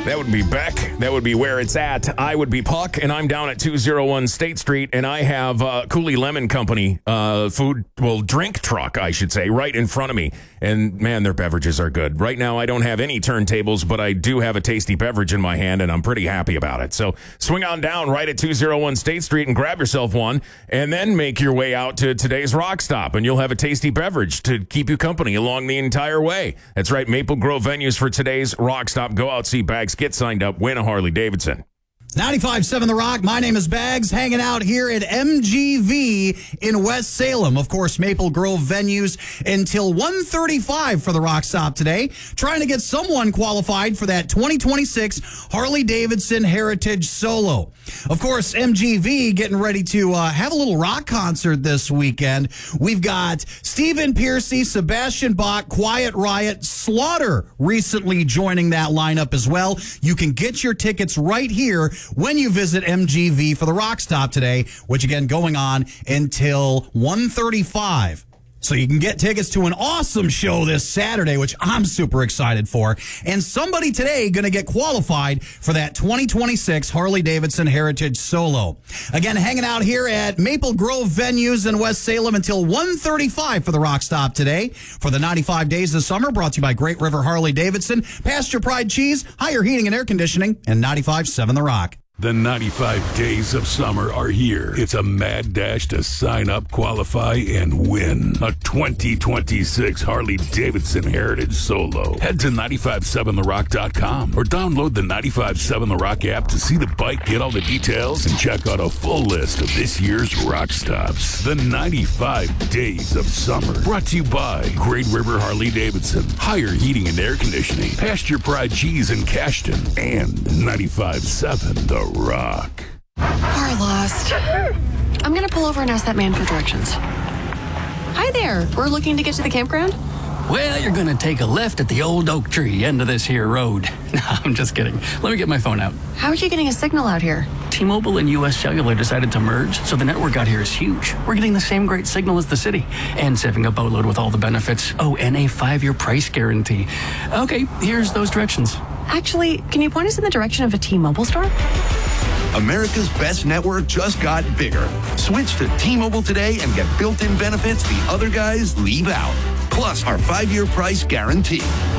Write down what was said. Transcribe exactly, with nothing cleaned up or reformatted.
That would be Beck. That would be where it's at. I would be Puck, and I'm down at two oh one State Street, and I have uh, Cooley Lemon Company uh, food, well, drink truck, I should say, right in front of me. And, man, their beverages are good. Right now, I don't have any turntables, but I do have a tasty beverage in my hand, and I'm pretty happy about it. So swing on down right at two oh one State Street and grab yourself one, and then make your way out to today's Rock Stop, and you'll have a tasty beverage to keep you company along the entire way. That's right, Maple Grove venues for today's Rock Stop. Go out, see Bags, get signed up, win a Harley Davidson. ninety-five point seven The Rock. My name is Bags, hanging out here at M G V in West Salem. Of course, Maple Grove venues until one thirty-five for the Rock Stop today. Trying to get someone qualified for that twenty twenty-six Harley Davidson Heritage Solo. Of course, M G V getting ready to uh, have a little rock concert this weekend. We've got Stephen Pearcy, Sebastian Bach, Quiet Riot, Slaughter recently joining that lineup as well. You can get your tickets right here when you visit M G V for the Rock Stop today, which again going on until one thirty-five. So you can get tickets to an awesome show this Saturday, which I'm super excited for. And somebody today going to get qualified for that twenty twenty-six Harley Davidson Heritage Solo. Again, hanging out here at Maple Grove venues in West Salem until one thirty-five for the Rock Stop today. For the ninety-five days of summer, brought to you by Great River Harley Davidson, Pasture Pride Cheese, Higher Heating and Air Conditioning, and ninety-five point seven The Rock. The ninety-five days of summer are here. It's a mad dash to sign up, qualify, and win a twenty twenty-six Harley Davidson Heritage Solo. Head to nine five seven the rock dot com or download the ninety-five point seven The Rock app to see the bike, get all the details, and check out a full list of this year's rock stops. The ninety-five days of summer. Brought to you by Great River Harley Davidson, Higher Heating and Air Conditioning, Pasture Pride Cheese in Cashton, and ninety-five point seven The Rock. We're lost. I'm going to pull over and ask that man for directions. Hi there. We're looking to get to the campground. Well, you're going to take a left at the old oak tree end of this here road. No, I'm just kidding. Let me get my phone out. How are you getting a signal out here? T-Mobile and U S Cellular decided to merge, so the network out here is huge. We're getting the same great signal as the city and saving a boatload with all the benefits. Oh, and a five-year price guarantee. Okay, here's those directions. Actually, can you point us in the direction of a T-Mobile store? America's best network just got bigger. Switch to T-Mobile today and get built-in benefits the other guys leave out. Plus our five-year price guarantee.